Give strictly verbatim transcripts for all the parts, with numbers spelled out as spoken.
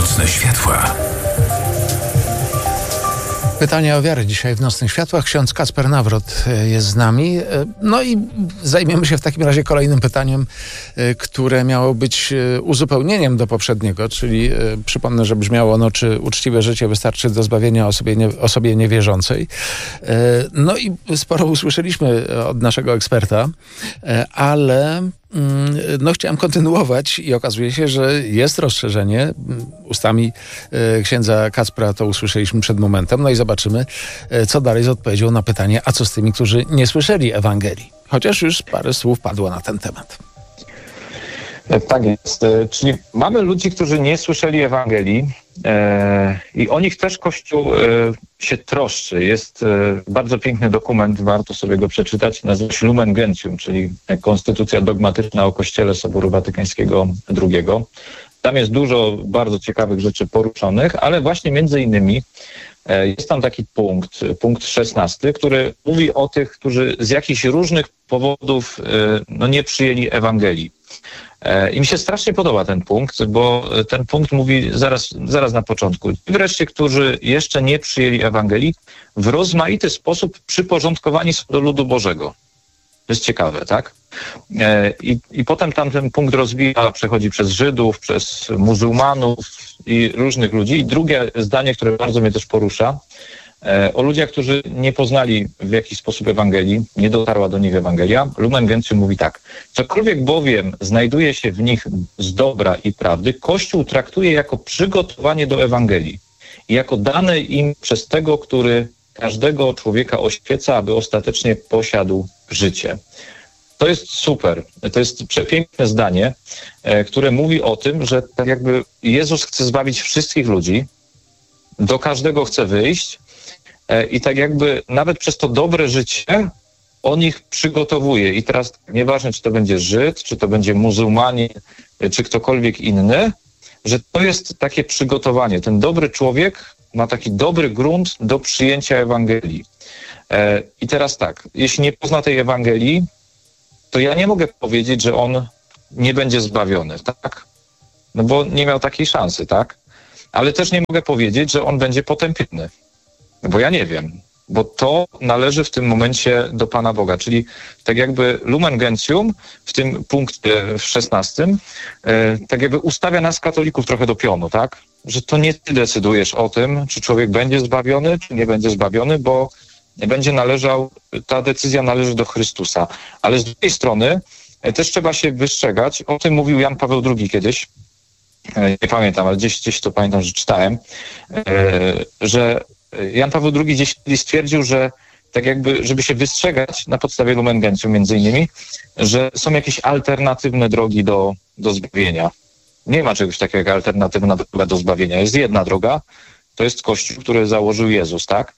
Nocne światła. Pytania o wiarę dzisiaj w Nocnych Światłach. Ksiądz Kacper Nawrot jest z nami. No i zajmiemy się w takim razie kolejnym pytaniem, które miało być uzupełnieniem do poprzedniego, czyli przypomnę, że brzmiało ono, czy uczciwe życie wystarczy do zbawienia osobie, nie, osobie niewierzącej. No i sporo usłyszeliśmy od naszego eksperta, ale no chciałem kontynuować i okazuje się, że jest rozszerzenie. Ustami księdza Kacpra to usłyszeliśmy przed momentem. No i zobaczymy, co dalej z odpowiedzią na pytanie, a co z tymi, którzy nie słyszeli Ewangelii? Chociaż już parę słów padło na ten temat. Tak jest. Czyli mamy ludzi, którzy nie słyszeli Ewangelii e, i o nich też Kościół e, się troszczy. Jest e, bardzo piękny dokument, warto sobie go przeczytać, nazywa się Lumen Gentium, czyli konstytucja dogmatyczna o Kościele Soboru Watykańskiego drugiego. Tam jest dużo bardzo ciekawych rzeczy poruszonych, ale właśnie między innymi e, jest tam taki punkt, punkt szesnasty, który mówi o tych, którzy z jakichś różnych powodów e, no, nie przyjęli Ewangelii. I mi się strasznie podoba ten punkt, bo ten punkt mówi zaraz, zaraz na początku. Ci wreszcie, którzy jeszcze nie przyjęli Ewangelii, w rozmaity sposób przyporządkowani są do ludu Bożego. To jest ciekawe, tak? I, i potem tam ten punkt rozwija, przechodzi przez Żydów, przez muzułmanów i różnych ludzi. I drugie zdanie, które bardzo mnie też porusza, o ludziach, którzy nie poznali w jakiś sposób Ewangelii, nie dotarła do nich Ewangelia. Lumen Gentium mówi tak. Cokolwiek bowiem znajduje się w nich z dobra i prawdy, Kościół traktuje jako przygotowanie do Ewangelii i jako dane im przez tego, który każdego człowieka oświeca, aby ostatecznie posiadł życie. To jest super. To jest przepiękne zdanie, które mówi o tym, że tak jakby Jezus chce zbawić wszystkich ludzi, do każdego chce wyjść, i tak jakby nawet przez to dobre życie on ich przygotowuje. I teraz nieważne, czy to będzie Żyd, czy to będzie muzułmanin, czy ktokolwiek inny, że to jest takie przygotowanie. Ten dobry człowiek ma taki dobry grunt do przyjęcia Ewangelii. I teraz tak, jeśli nie pozna tej Ewangelii, to ja nie mogę powiedzieć, że on nie będzie zbawiony, tak? No bo nie miał takiej szansy, tak? Ale też nie mogę powiedzieć, że on będzie potępiony. Bo ja nie wiem, bo to należy w tym momencie do Pana Boga. Czyli tak jakby Lumen Gentium w tym punkcie w szesnastym e, tak jakby ustawia nas katolików trochę do pionu, tak? Że to nie ty decydujesz o tym, czy człowiek będzie zbawiony, czy nie będzie zbawiony, bo będzie należał, ta decyzja należy do Chrystusa. Ale z drugiej strony e, też trzeba się wystrzegać, o tym mówił Jan Paweł drugi kiedyś, e, nie pamiętam, ale gdzieś, gdzieś to pamiętam, że czytałem, e, że Jan Paweł drugi gdzieś stwierdził, że tak jakby, żeby się wystrzegać na podstawie Lumen Gentium między innymi, że są jakieś alternatywne drogi do, do zbawienia. Nie ma czegoś takiego jak alternatywna droga do zbawienia. Jest jedna droga, to jest Kościół, który założył Jezus, tak?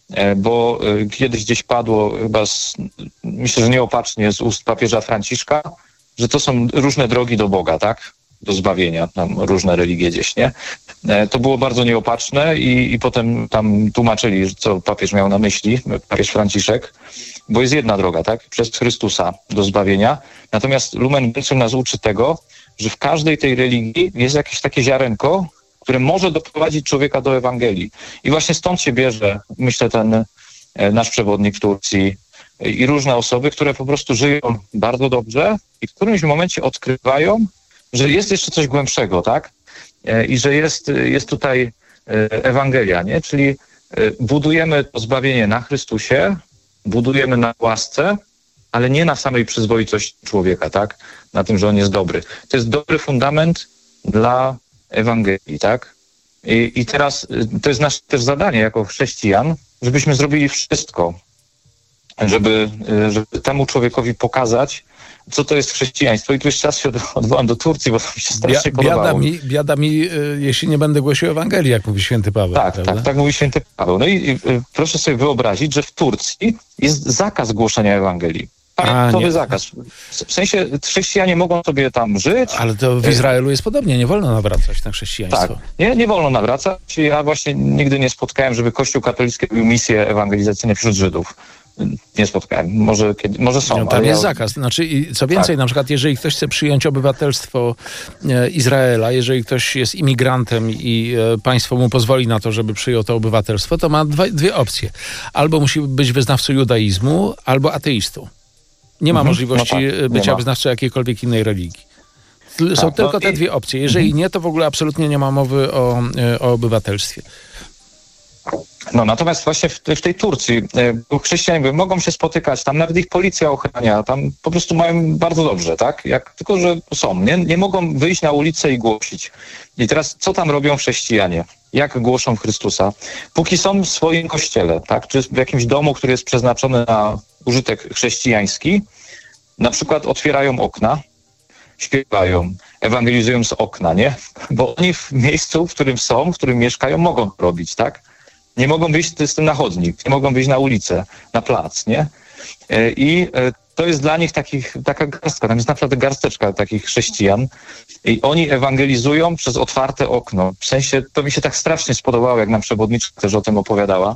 Bo kiedyś gdzieś padło, chyba z, myślę, że nieopatrznie z ust papieża Franciszka, że to są różne drogi do Boga, tak? Do zbawienia, tam różne religie gdzieś, nie? To było bardzo nieopatrzne i, i potem tam tłumaczyli, co papież miał na myśli, papież Franciszek, bo jest jedna droga, tak? Przez Chrystusa do zbawienia. Natomiast Lumen Gentium nas uczy tego, że w każdej tej religii jest jakieś takie ziarenko, które może doprowadzić człowieka do Ewangelii. I właśnie stąd się bierze, myślę, ten nasz przewodnik w Turcji i różne osoby, które po prostu żyją bardzo dobrze i w którymś momencie odkrywają, że jest jeszcze coś głębszego, tak? I że jest, jest tutaj Ewangelia, nie? Czyli budujemy to zbawienie na Chrystusie, budujemy na łasce, ale nie na samej przyzwoitości człowieka, tak? Na tym, że on jest dobry. To jest dobry fundament dla Ewangelii, tak? I, i teraz to jest nasze też zadanie jako chrześcijan, żebyśmy zrobili wszystko, żeby, żeby temu człowiekowi pokazać, co to jest chrześcijaństwo. I tu jeszcze czas się odwołam do Turcji, bo to mi się strasznie Bia, biada podobało. Mi, biada mi, jeśli nie będę głosił Ewangelii, jak mówi święty Paweł. Tak, prawda? tak, tak mówi święty Paweł. No i, i proszę sobie wyobrazić, że w Turcji jest zakaz głoszenia Ewangelii. Pamiętowy zakaz. W sensie chrześcijanie mogą sobie tam żyć. Ale to w Izraelu jest podobnie, nie wolno nawracać na chrześcijaństwo. Tak, nie, nie wolno nawracać. Ja właśnie nigdy nie spotkałem, żeby Kościół katolicki robił misje ewangelizacyjne wśród Żydów. nie spotkałem. Może, kiedy, może są. No, tam ale jest ja... zakaz. Znaczy, i co więcej, tak. na przykład jeżeli ktoś chce przyjąć obywatelstwo e, Izraela, jeżeli ktoś jest imigrantem i e, państwo mu pozwoli na to, żeby przyjął to obywatelstwo, to ma dwa, dwie opcje. Albo musi być wyznawcą judaizmu, albo ateistą. Nie ma Mhm. możliwości no tak, bycia ma. wyznawcą jakiejkolwiek innej religii. Są Tak, tylko no te i... dwie opcje. Jeżeli mhm. nie, to w ogóle absolutnie nie ma mowy o, o obywatelstwie. No natomiast właśnie w, w tej Turcji e, chrześcijanie mogą się spotykać, tam nawet ich policja ochrania, tam po prostu mają bardzo dobrze, tak? Jak, tylko, że są, nie, nie mogą wyjść na ulicę i głosić. I teraz co tam robią chrześcijanie? Jak głoszą Chrystusa? Póki są w swoim kościele, tak? Czy w jakimś domu, który jest przeznaczony na użytek chrześcijański, na przykład otwierają okna, śpiewają, ewangelizują z okna, nie? Bo oni w miejscu, w którym są, w którym mieszkają, mogą to robić, tak? Nie mogą wyjść z tym na chodnik, nie mogą wyjść na ulicę, na plac, nie? I to jest dla nich takich, taka garstka, tam jest naprawdę garsteczka takich chrześcijan i oni ewangelizują przez otwarte okno. W sensie, to mi się tak strasznie spodobało, jak nam przewodniczka też o tym opowiadała,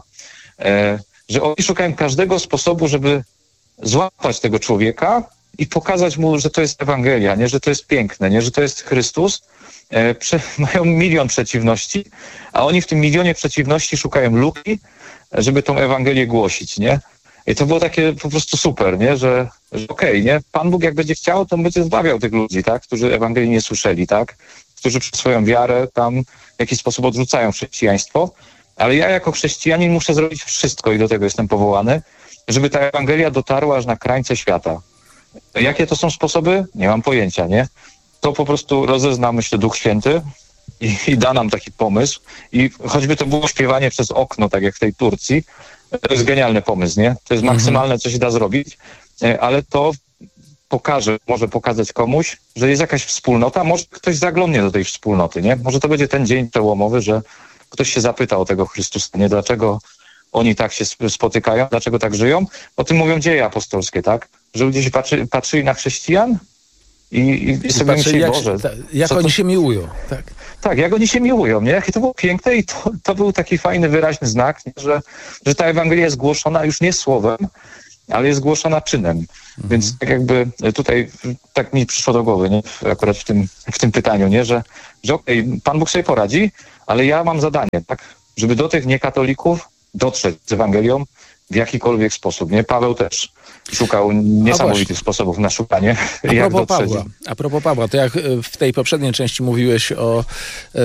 że oni szukają każdego sposobu, żeby złapać tego człowieka i pokazać mu, że to jest Ewangelia, nie? Że to jest piękne, nie? Że to jest Chrystus. E, prze, mają milion przeciwności, a oni w tym milionie przeciwności szukają luki, żeby tą Ewangelię głosić, nie? I to było takie po prostu super, nie? Że, że okej, okay, nie? Pan Bóg jak będzie chciał, to będzie zbawiał tych ludzi, tak? Którzy Ewangelii nie słyszeli, tak? Którzy przez swoją wiarę tam w jakiś sposób odrzucają chrześcijaństwo, ale ja jako chrześcijanin muszę zrobić wszystko i do tego jestem powołany, żeby ta Ewangelia dotarła aż na krańce świata. Jakie to są sposoby? Nie mam pojęcia, nie? To po prostu rozezna, myślę, Duch Święty i, i da nam taki pomysł. I choćby to było śpiewanie przez okno, tak jak w tej Turcji, to jest genialny pomysł, nie? To jest maksymalne, co się da zrobić, ale to pokaże, może pokazać komuś, że jest jakaś wspólnota, może ktoś zaglądnie do tej wspólnoty, nie? Może to będzie ten dzień przełomowy, że ktoś się zapyta o tego Chrystusa, nie? Dlaczego oni tak się spotykają, dlaczego tak żyją? O tym mówią dzieje apostolskie, tak? Że ludzie się patrzy, patrzyli na chrześcijan i, i, i sobie myśleli, jak, Boże, ta, jak oni to... się miłują. Tak. tak, jak oni się miłują, nie? Jakie to było piękne i to, to był taki fajny, wyraźny znak, nie? Że, że ta Ewangelia jest głoszona już nie słowem, ale jest głoszona czynem. Mhm. Więc tak jakby tutaj tak mi przyszło do głowy, nie? Akurat w tym, w tym pytaniu, nie? Że, że okej, okay, Pan Bóg sobie poradzi, ale ja mam zadanie, tak? Żeby do tych niekatolików dotrzeć z Ewangelią w jakikolwiek sposób, nie? Paweł też szukał niesamowitych sposobów na szukanie. A jak propos dotrzeć. Pawła, a propos Pawła, to jak w tej poprzedniej części mówiłeś o